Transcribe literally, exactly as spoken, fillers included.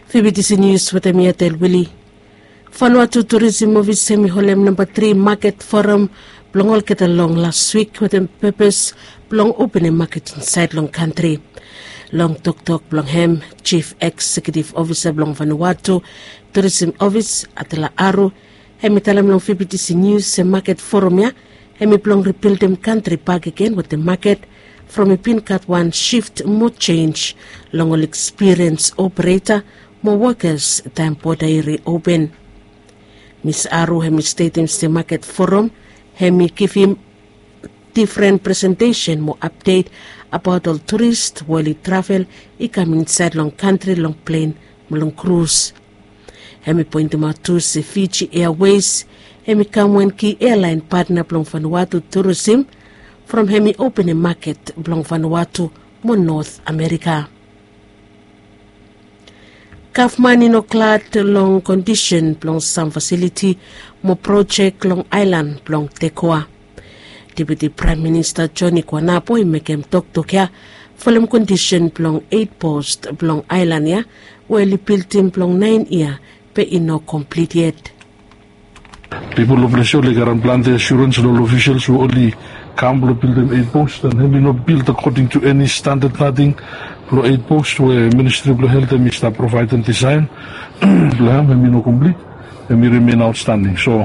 V B T C News with Amia Del Willie. Vanuatu Tourism Office Semi-Holem number three Market Forum belong get along last week with the purpose belong opening market inside long country. Long Tok Tok belong hem Chief Executive Officer belong Vanuatu Tourism Office Atala Aru hemi talam long V B T C News se Market Forum ya hemi belong rebuild them country back again with the market from a pin cut one shift more change long all experience operator more workers time border reopen. Miss Aru hemi stating the Market Forum hemi give him different presentation more update about all tourists while he travel he come inside long country long plane long cruise. Hemi point him out to the Fiji Airways hemi come when key airline partner belong Vanuatu Tourism from hemi opening market belong Vanuatu mo North America. Kafmani no clad long condition belong some facility mo project long island belong Tekoa. Deputy Prime Minister Johnny Kwanapo imekem tok tok ya full condition belong eight post belong island ya where he built him belong nine year pe ino complete yet. People of Lesho legaran plan the assurance all officials who only come to build them eight posts and have not built according to any standard nothing for eight posts where Ministry of Health and Mister provide and design. Have no complete and we remain outstanding. So